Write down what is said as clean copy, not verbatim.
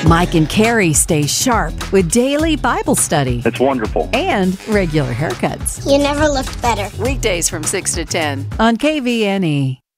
Mike and Carrie stay sharp with daily Bible study It's wonderful. and regular haircuts. You never looked better. Weekdays from 6 to 10 on KVNE.